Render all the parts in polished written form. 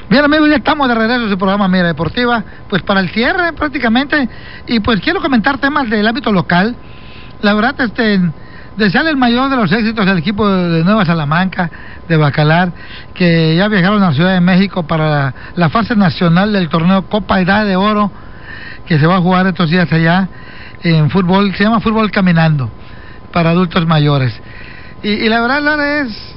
Bien, amigos, ya estamos de regreso en su programa Mira Deportiva, pues para el cierre prácticamente, y pues quiero comentar temas del ámbito local. La verdad, desearle el mayor de los éxitos al equipo de Nueva Salamanca, de Bacalar, que ya viajaron a la Ciudad de México para la fase nacional del torneo Copa Edad de Oro, que se va a jugar estos días allá en fútbol, se llama fútbol caminando, para adultos mayores. Y la verdad, es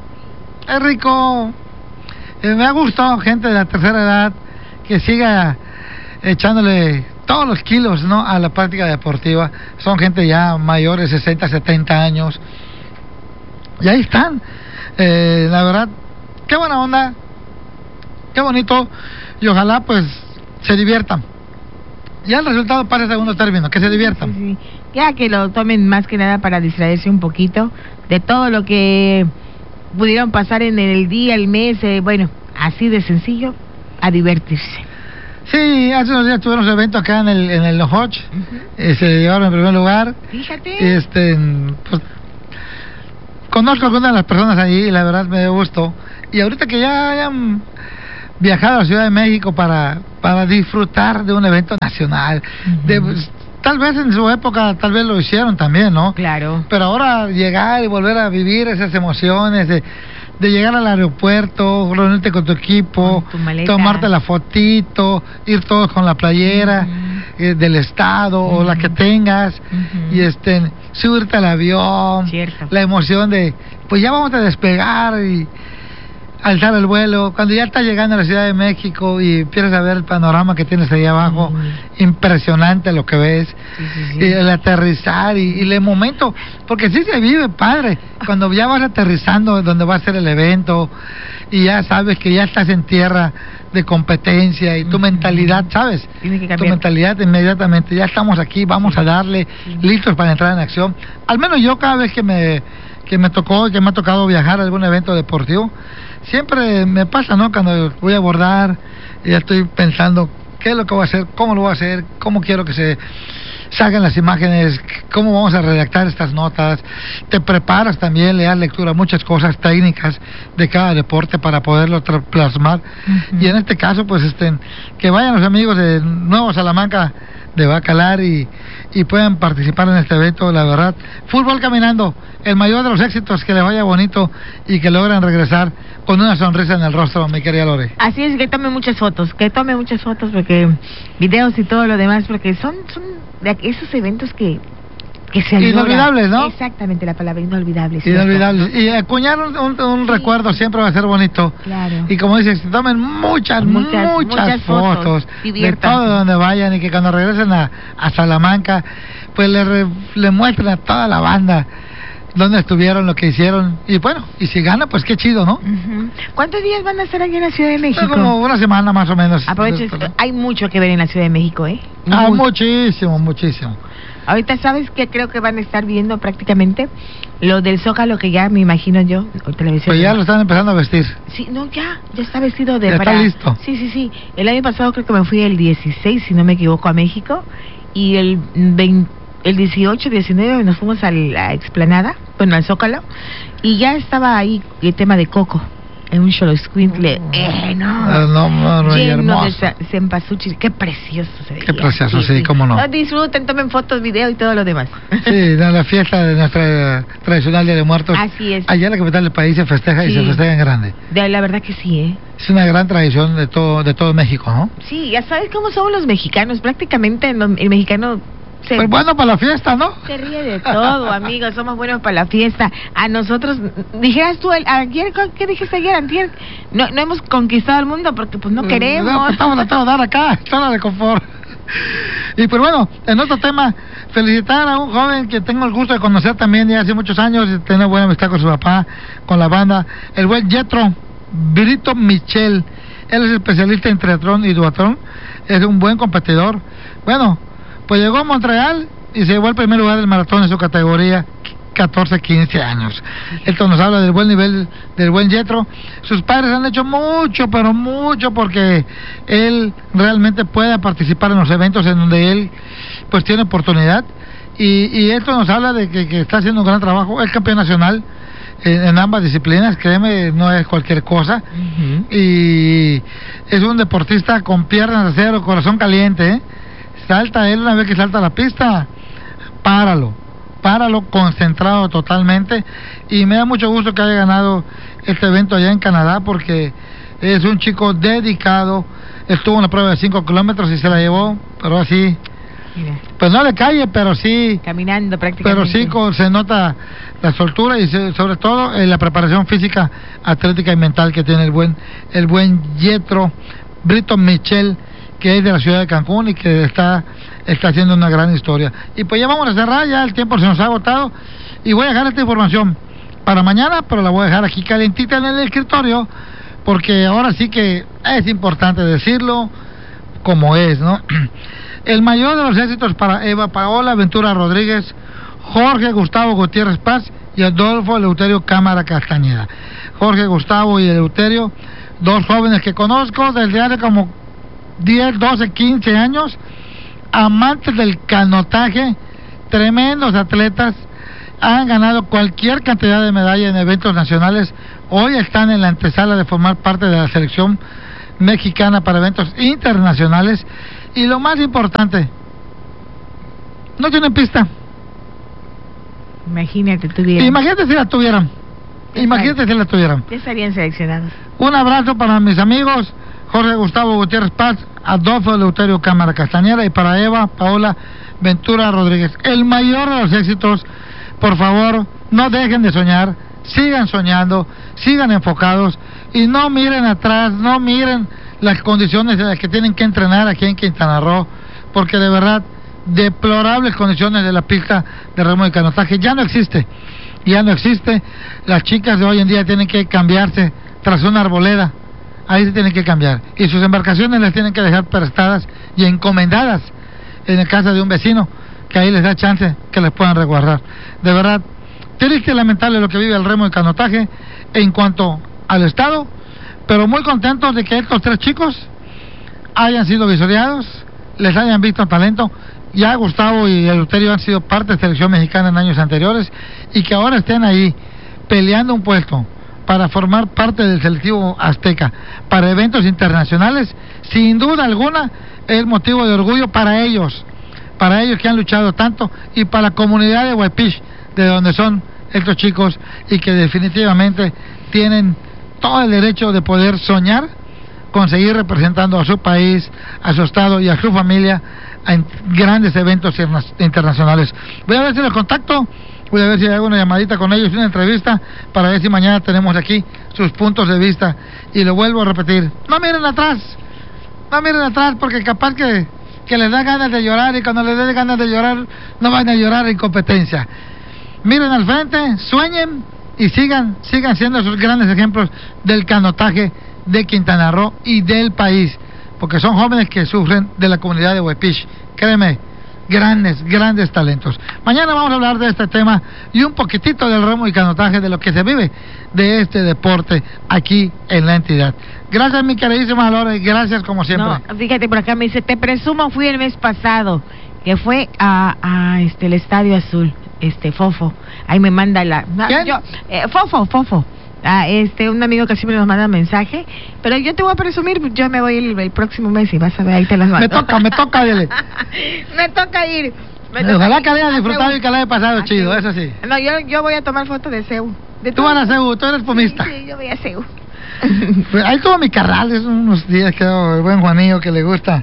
rico. Me ha gustado gente de la tercera edad que siga echándole todos los kilos, ¿no?, a la práctica deportiva. Son gente ya mayores, 60, 70 años. Y ahí están. La verdad, qué buena onda, qué bonito. Y ojalá pues se diviertan. Ya el resultado pasa a segundo término, que se diviertan. Sí. Ya que lo tomen más que nada para distraerse un poquito de todo lo que pudieron pasar en el día, el mes, bueno, así de sencillo, a divertirse. Sí, hace unos días tuvimos un evento acá en el Hodge, se llevaron en primer lugar. Fíjate. Pues, conozco a algunas de las personas allí y la verdad me gustó. Y ahorita que ya hayan viajado a la Ciudad de México para disfrutar de un evento nacional, tal vez en su época tal vez lo hicieron también, ¿no? Claro. Pero ahora llegar y volver a vivir esas emociones de llegar al aeropuerto, reunirte con tu equipo, con tu tomarte la fotito, ir todos con la playera del estado o la que tengas, y subirte al avión. Cierto. La emoción de, pues ya vamos a despegar y alzar el vuelo, cuando ya estás llegando a la Ciudad de México y empiezas a ver el panorama que tienes ahí abajo, impresionante lo que ves, y el aterrizar y el momento, porque sí se vive padre, cuando ya vas aterrizando donde va a ser el evento y ya sabes que ya estás en tierra de competencia y tu mentalidad, ¿sabes? Tiene que Tu cambiar. mentalidad inmediatamente, ya estamos aquí, vamos a darle, listos para entrar en acción. Al menos yo cada vez que me ha tocado viajar a algún evento deportivo, siempre me pasa, ¿no? Cuando voy a abordar, ya estoy pensando qué es lo que voy a hacer, cómo lo voy a hacer, cómo quiero que se salgan las imágenes, cómo vamos a redactar estas notas. Te preparas también, le das lectura a muchas cosas técnicas de cada deporte para poderlo plasmar. Y en este caso, pues que vayan los amigos de Nueva Salamanca, de Bacalar, y puedan participar en este evento. La verdad, fútbol caminando, el mayor de los éxitos, que les vaya bonito y que logren regresar con una sonrisa en el rostro, mi querida Lore. Así es, que tome muchas fotos, porque videos y todo lo demás, porque son de esos eventos que se inolvidables, ¿no? Exactamente, la palabra inolvidables. Inolvidables. Y acuñar un recuerdo siempre va a ser bonito. Claro. Y como dices, tomen muchas fotos de todo donde vayan, y que cuando regresen a Salamanca, pues le muestren a toda la banda dónde estuvieron, lo que hicieron. Y bueno, y si gana, pues qué chido, ¿no? ¿Cuántos días van a estar aquí en la Ciudad de México? Como una semana más o menos. Aprovechen, hay mucho que ver en la Ciudad de México, ¿eh? Muchísimo. Ahorita, ¿sabes qué? Creo que van a estar viendo prácticamente lo del Zócalo, que ya me imagino yo, o televisión. Pues ya lo están empezando a vestir. Sí, no, ya está vestido de... Ya está listo. Sí. El año pasado creo que me fui el 16, si no me equivoco, a México, y el 18, 19 nos fuimos a la explanada, al Zócalo, y ya estaba ahí el tema de Coco, en un xoloescuintle lleno de cempasúchil. Qué precioso se veía. Qué precioso, sí, cómo no. Disfruten, tomen fotos, video y todo lo demás. Sí, la fiesta de nuestra tradicional Día de Muertos. Así es. Allá en la capital del país se festeja, y se festeja en grande. La verdad que sí, ¿eh? Es una gran tradición de todo México, ¿no? Sí, ya sabes cómo somos los mexicanos. Prácticamente el mexicano... Pues bueno para la fiesta, ¿no? Se ríe de todo, amigos, somos buenos para la fiesta. A nosotros, dijeras tú, ayer, ¿qué dijiste ayer, antier? No hemos conquistado el mundo porque pues no queremos. No, estamos tratando de dar acá, zona de confort. Y pues bueno, en otro tema, felicitar a un joven que tengo el gusto de conocer también ya hace muchos años, y tener buena amistad con su papá, con la banda, el buen Yetro Brito Michel. Él es especialista en triatlón y duatlón, es un buen competidor. Bueno, pues llegó a Montreal y se llevó al primer lugar del maratón en su categoría, 14-15 años. Esto nos habla del buen nivel del buen Yetro. Sus padres han hecho mucho, pero mucho, porque él realmente pueda participar en los eventos en donde él pues tiene oportunidad. Y esto nos habla de que está haciendo un gran trabajo. Es campeón nacional en ambas disciplinas, créeme, no es cualquier cosa. Y es un deportista con piernas de acero, corazón caliente, ¿eh? Salta él, una vez que salta a la pista, páralo, concentrado totalmente. Y me da mucho gusto que haya ganado este evento allá en Canadá, porque es un chico dedicado. Estuvo en la prueba de 5 kilómetros y se la llevó, pero así, pues no de calle, pero sí caminando prácticamente. Pero sí se nota la soltura y sobre todo la preparación física, atlética y mental que tiene el buen Jethro Britton Michel, que es de la ciudad de Cancún y que está haciendo una gran historia. Y pues ya vamos a cerrar, ya el tiempo se nos ha agotado y voy a dejar esta información para mañana, pero la voy a dejar aquí calentita en el escritorio, porque ahora sí que es importante decirlo como es, ¿no? El mayor de los éxitos para Eva Paola Ventura Rodríguez, Jorge Gustavo Gutiérrez Paz y Adolfo Eleuterio Cámara Castañeda. Jorge Gustavo y Eleuterio, dos jóvenes que conozco desde hace como 10, 12, 15 años, amantes del canotaje, tremendos atletas, han ganado cualquier cantidad de medallas en eventos nacionales. Hoy están en la antesala de formar parte de la selección mexicana para eventos internacionales. Y lo más importante, no tienen pista. Imagínate si la tuvieran. Ya estarían seleccionados. Un abrazo para mis amigos Jorge Gustavo Gutiérrez Paz, Adolfo Eleuterio Cámara Castañeda, y para Eva Paola Ventura Rodríguez. El mayor de los éxitos. Por favor, no dejen de soñar, sigan soñando, sigan enfocados y no miren atrás, no miren las condiciones en las que tienen que entrenar aquí en Quintana Roo, porque de verdad, deplorables condiciones de la pista de remo y canotaje ya no existe. Las chicas de hoy en día tienen que cambiarse tras una arboleda, ahí se tienen que cambiar, y sus embarcaciones las tienen que dejar prestadas y encomendadas en la casa de un vecino, que ahí les da chance que les puedan resguardar. De verdad, triste y lamentable lo que vive el remo y canotaje en cuanto al estado, pero muy contentos de que estos tres chicos hayan sido visoreados, les hayan visto talento. Ya Gustavo y Eleuterio han sido parte de selección mexicana en años anteriores y que ahora estén ahí peleando un puesto para formar parte del selectivo azteca para eventos internacionales, sin duda alguna es motivo de orgullo para ellos que han luchado tanto, y para la comunidad de Huaypich, de donde son estos chicos, y que definitivamente tienen todo el derecho de poder soñar con seguir representando a su país, a su estado y a su familia en grandes eventos internacionales. Voy a ver si los contacto, voy a ver si hay una llamadita con ellos, una entrevista, para ver si mañana tenemos aquí sus puntos de vista. Y lo vuelvo a repetir, no miren atrás, porque capaz que les da ganas de llorar, y cuando les dé ganas de llorar no van a llorar en competencia. Miren al frente, sueñen y sigan siendo esos grandes ejemplos del canotaje de Quintana Roo y del país, porque son jóvenes que sufren de la comunidad de Huaypich. Créeme, grandes talentos. Mañana vamos a hablar de este tema y un poquitito del remo y canotaje, de lo que se vive de este deporte aquí en la entidad. Gracias, mi queridísima Lore, y gracias como siempre. No, fíjate, por acá me dice, te presumo, fui el mes pasado, que fue a el Estadio Azul, Fofo. Ahí me manda Fofo. Un amigo que siempre nos manda mensaje, pero yo te voy a presumir, yo me voy el próximo mes y vas a ver, ahí te las mando. Me toca, dile. Me toca ir. Ojalá que haya disfrutado y que la haya pasado chido, eso sí. No, yo voy a tomar fotos de CEU. Tú vas a CEU, tú eres pumista. Sí, yo voy a CEU. Pues ahí estuvo mi carnal, es unos días quedó el buen Juanillo, que le gusta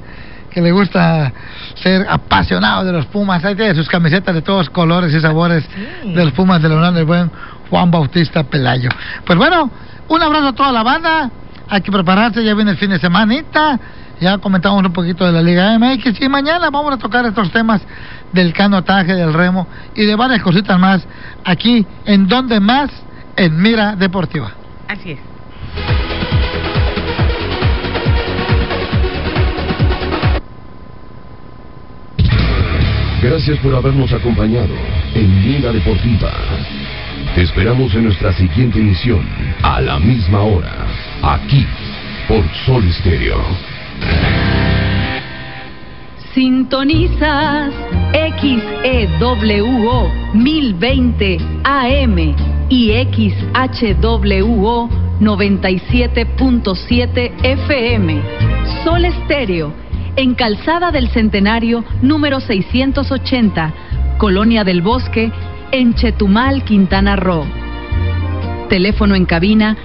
ser apasionado de los Pumas. Ahí tiene sus camisetas de todos colores y sabores de los Pumas de la UNAM, el buen Juan Bautista Pelayo. Pues bueno, un abrazo a toda la banda, hay que prepararse, ya viene el fin de semanita, ya comentamos un poquito de la Liga MX y mañana vamos a tocar estos temas del canotaje, del remo y de varias cositas más, aquí en Donde Más, en Mira Deportiva. Así es. Gracias por habernos acompañado en Mira Deportiva. Te esperamos en nuestra siguiente emisión, a la misma hora, aquí, por Sol Estéreo. Sintonizas XEWO 1020 AM y XHWO 97.7 FM. Sol Estéreo, en Calzada del Centenario, número 680, Colonia del Bosque, en Chetumal, Quintana Roo. Teléfono en cabina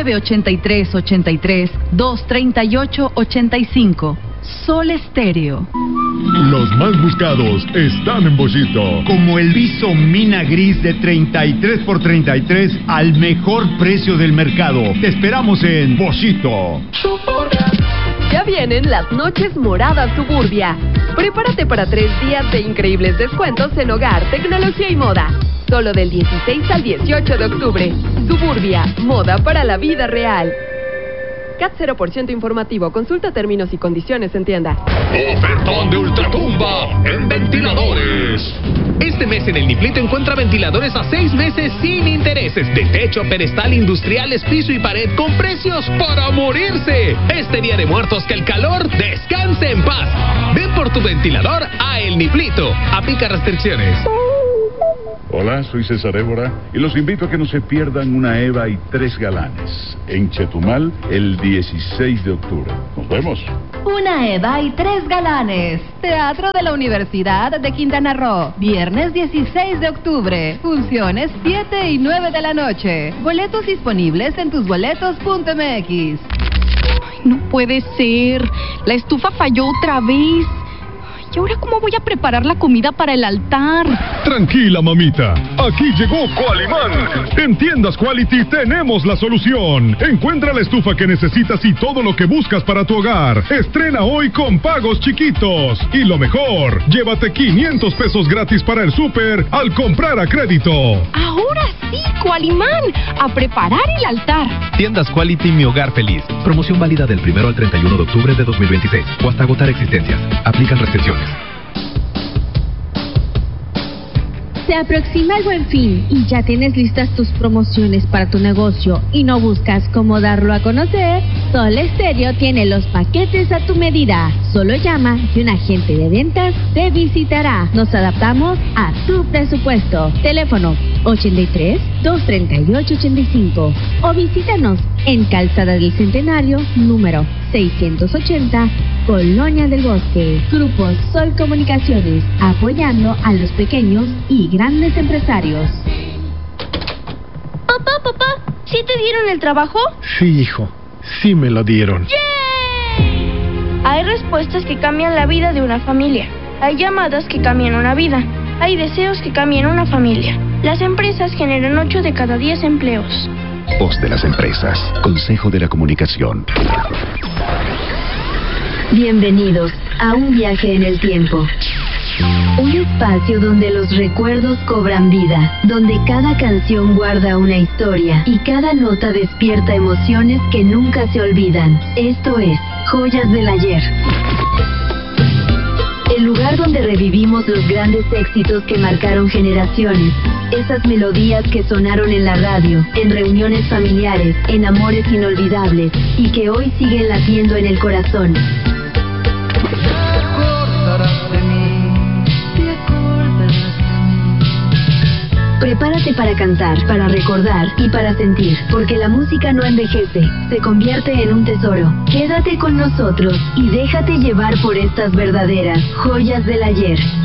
983-83-238-85. Sol Estéreo. Los más buscados están en Boschito. Como el Viso Mina Gris de 33 por 33 al mejor precio del mercado. Te esperamos en Boschito. Ya vienen las noches moradas Suburbia. Prepárate para 3 días de increíbles descuentos en hogar, tecnología y moda. Solo del 16 al 18 de octubre. Suburbia, moda para la vida real. CAT 0% informativo. Consulta términos y condiciones en tienda. Ofertón de Ultratumba en ventiladores. Este mes en el Niplito encuentra ventiladores a 6 meses sin intereses, de techo, pedestal, industriales, piso y pared, con precios para morirse. Este Día de Muertos, que el calor descanse en paz. Ven por tu ventilador a El Niplito. Aplica restricciones. Hola, soy César Évora y los invito a que no se pierdan una Eva y 3 galanes en Chetumal el 16 de octubre. Nos vemos. Una Eva y 3 galanes. Teatro de la Universidad de Quintana Roo. Viernes 16 de octubre. Funciones 7 y 9 de la noche. Boletos disponibles en tusboletos.mx. Ay, no puede ser. La estufa falló otra vez. ¿Y ahora cómo voy a preparar la comida para el altar? Tranquila, mamita. Aquí llegó Qualimán. En Tiendas Quality tenemos la solución. Encuentra la estufa que necesitas y todo lo que buscas para tu hogar. Estrena hoy con pagos chiquitos. Y lo mejor, llévate 500 pesos gratis para el súper al comprar a crédito. Ahora sí, Qualimán. A preparar el altar. Tiendas Quality, mi hogar feliz. Promoción válida del 1 al 31 de octubre de 2026 o hasta agotar existencias. Aplican restricciones. Se aproxima el Buen Fin y ya tienes listas tus promociones para tu negocio y no buscas cómo darlo a conocer. Sol Estéreo tiene los paquetes a tu medida. Solo llama y un agente de ventas te visitará. Nos adaptamos a tu presupuesto. Teléfono 83-238-85 o visítanos en Calzada del Centenario, número 680, Colonia del Bosque. Grupo Sol Comunicaciones, apoyando a los pequeños y grandes empresarios. Papá, ¿sí te dieron el trabajo? Sí, hijo, sí me lo dieron. ¡Yay! Hay respuestas que cambian la vida de una familia. Hay llamadas que cambian una vida. Hay deseos que cambian una familia. Las empresas generan 8 de cada 10 empleos. Voz de las empresas. Consejo de la Comunicación. Bienvenidos a un viaje en el tiempo. Un espacio donde los recuerdos cobran vida, donde cada canción guarda una historia y cada nota despierta emociones que nunca se olvidan. Esto es Joyas del Ayer. El lugar donde revivimos los grandes éxitos que marcaron generaciones. Esas melodías que sonaron en la radio, en reuniones familiares, en amores inolvidables y que hoy siguen latiendo en el corazón. Prepárate para cantar, para recordar y para sentir, porque la música no envejece, se convierte en un tesoro. Quédate con nosotros y déjate llevar por estas verdaderas joyas del ayer.